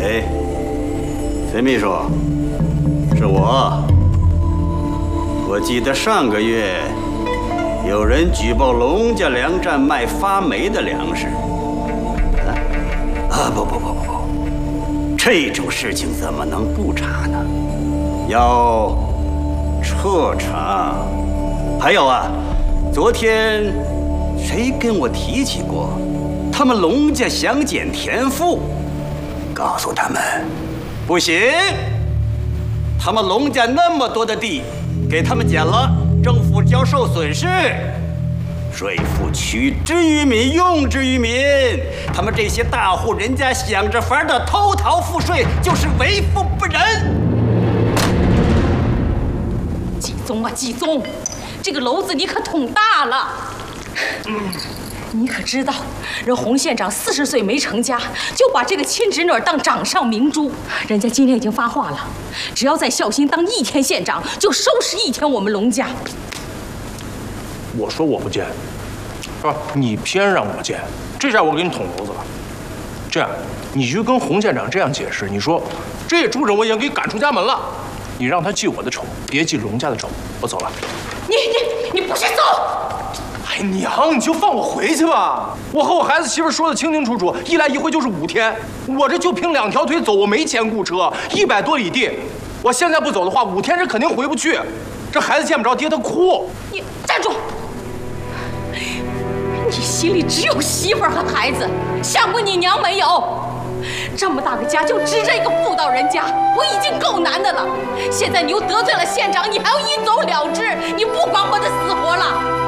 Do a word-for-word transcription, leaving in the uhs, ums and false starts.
哎，崔秘书，是我。我记得上个月有人举报龙家粮站卖发霉的粮食。啊啊不不不不不，这种事情怎么能不查呢？要彻查。还有啊，昨天谁跟我提起过，他们龙家想减田赋？告诉他们，不行。他们龙家那么多的地，给他们减了，政府就要受损失。税赋取之于民，用之于民。他们这些大户人家想着法的偷逃赋税，就是为富不仁。 季宗啊，季宗，这个篓子你可捅大了。嗯。你可知道，人洪县长四十岁没成家，就把这个亲侄女当掌上明珠。人家今天已经发话了，只要在孝心当一天县长，就收拾一天我们龙家。 我说我不见，是吧？你偏让我见，这下我给你捅娄子了。这样，你就跟洪县长这样解释，你说这畜生我已经给赶出家门了，你让他记我的仇，别记龙家的仇。我走了。 你你你不许走！ 哎娘，你就放我回去吧！我和我孩子媳妇说的清清楚楚，一来一回就是五天，我这就凭两条腿走，我没钱雇车，一百多里地，我现在不走的话，五天是肯定回不去。这孩子见不着爹，他哭。 你站住！你心里只有媳妇儿和孩子，想过你娘没有？这么大个家就指着一个妇道人家，我已经够难的了。现在你又得罪了县长，你还要一走了之，你不管我的死活了。